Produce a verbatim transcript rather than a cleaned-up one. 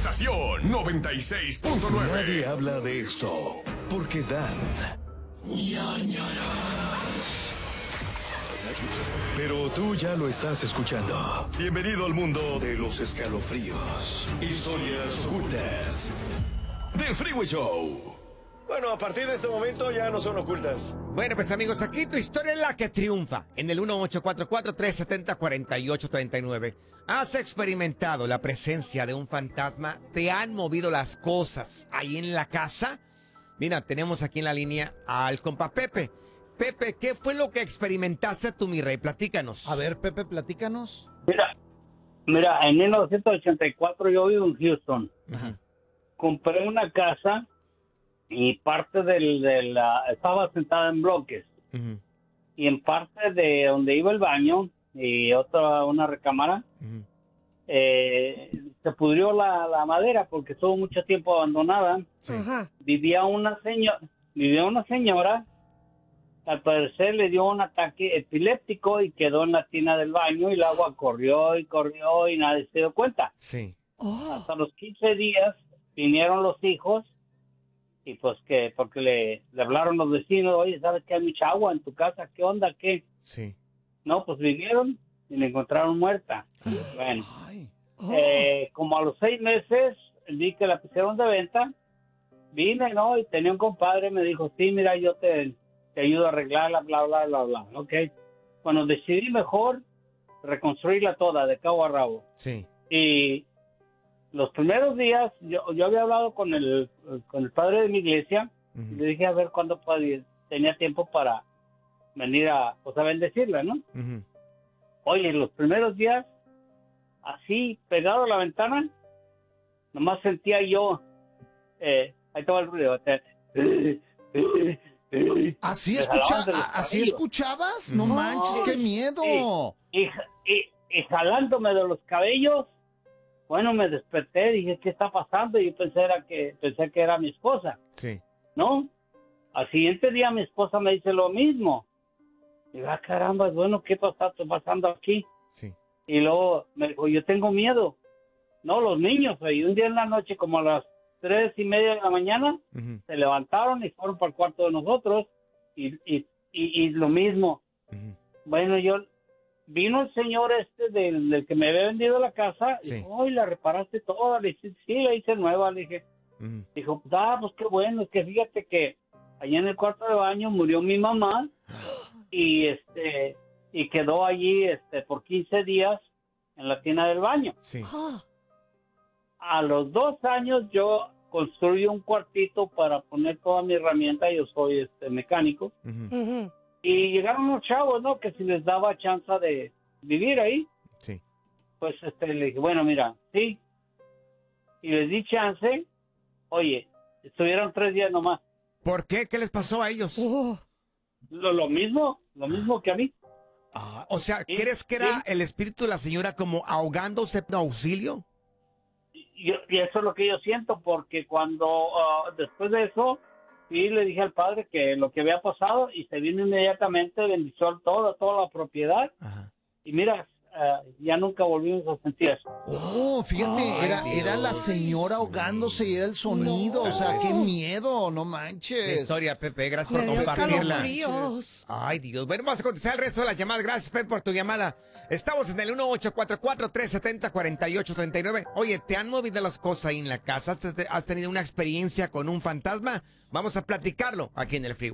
estación noventa y seis punto nueve. Nadie habla de esto porque dan ñañaras. Pero tú ya lo estás escuchando. Bienvenido al mundo de los escalofríos. Historias ocultas del Freeway Show. Bueno, a partir de este momento ya no son ocultas. Bueno, pues amigos, aquí tu historia es la que triunfa. En el uno ocho cuatro cuatro, tres siete cero, cuatro ocho tres nueve. ¿Has experimentado la presencia de un fantasma? ¿Te han movido las cosas ahí en la casa? Mira, tenemos aquí en la línea al compa Pepe. Pepe, ¿qué fue lo que experimentaste tú, mi rey? Platícanos. A ver, Pepe, platícanos. Mira, mira, en mil novecientos ochenta y cuatro yo vivo en Houston. Ajá. Compré una casa y parte del, de la, estaba sentada en bloques. Uh-huh. Y en parte de donde iba el baño y otra, una recámara, Uh-huh. eh, se pudrió la, la madera porque estuvo mucho tiempo abandonada. Sí. Ajá. Vivía una señora, vivía una señora, al parecer le dio un ataque epiléptico y quedó en la tina del baño y el agua corrió y corrió y nadie se dio cuenta. Sí. Oh. Hasta los quince días vinieron los hijos y pues que, porque le, le hablaron los vecinos, oye, ¿sabes que hay mucha agua en tu casa? ¿Qué onda? ¿Qué? Sí. No, pues vinieron y la encontraron muerta. Bueno, Ay. Oh. eh, como a los seis meses vi que la pusieron de venta, vine, ¿no? Y tenía un compadre, me dijo, sí, mira, yo te, te ayudo a arreglarla, bla, bla, bla, bla. Ok. Bueno, decidí mejor reconstruirla toda, de cabo a rabo. Sí. Y los primeros días, yo, yo había hablado con el, con el padre de mi iglesia, Uh-huh. y le dije a ver cuándo podía, tenía tiempo para venir a, pues, a bendecirla, ¿no? Uh-huh. Oye, los primeros días, así, pegado a la ventana, nomás sentía yo, eh, ahí estaba el ruido, eh, ¿Así, me escucha jalaban de los ¿así cabellos. escuchabas? No Oh. manches, qué miedo. Y, y, y jalándome de los cabellos, bueno, me desperté, dije, ¿qué está pasando? Y yo pensé, era que, pensé que era mi esposa, Sí. ¿no? Al siguiente día mi esposa me dice lo mismo. Y digo, ah, caramba, bueno, ¿qué está pasando aquí? Sí. Y luego me dijo, yo tengo miedo. No, los niños. Y un día en la noche, como a las tres y media de la mañana, Uh-huh. se levantaron y fueron para el cuarto de nosotros. Y, y, y, y lo mismo. Uh-huh. Bueno, yo... Vino el señor este del, del que me había vendido la casa. Sí. Y dijo, ¡ay, la reparaste toda! Le dije, sí, la hice nueva. Le dije, Uh-huh. dijo, ah, pues qué bueno. Es que fíjate que allá en el cuarto de baño murió mi mamá. Y este... Y quedó allí este por quince días en la tina del baño. Sí. Oh. A los dos años yo construí un cuartito para poner toda mi herramienta. Yo soy este mecánico. Uh-huh. Ujú. Y llegaron unos chavos, ¿no? Que si les daba chance de vivir ahí, Sí. pues este le dije, bueno, mira, sí. Y les di chance. Oye, estuvieron tres días nomás. ¿Por qué? ¿Qué les pasó a ellos? Oh. Lo, lo mismo, lo mismo que a mí. Ah, o sea, Sí, ¿crees que era sí. el espíritu de la señora como ahogándose en auxilio? Y, y eso es lo que yo siento, porque cuando ah, después de eso, sí le dije al padre que lo que había pasado y se vino inmediatamente, bendició todo, toda la propiedad. Ajá. Y mira, ah, ya nunca volvimos a sentir eso. Oh, fíjate, Ay, era, Dios. era la señora ahogándose y era el sonido. No. O sea, qué miedo, no Qué manches. historia, Pepe. Gracias Me por dio compartirla. escalofríos. Ay, Dios. Bueno, vamos a contestar el resto de las llamadas. Gracias, Pepe, por tu llamada. Estamos en el uno ocho cuatro cuatro, tres siete cero, cuatro ocho tres nueve. Oye, ¿te han movido las cosas ahí en la casa? ¿Has, te- has tenido una experiencia con un fantasma? Vamos a platicarlo aquí en el Freeway.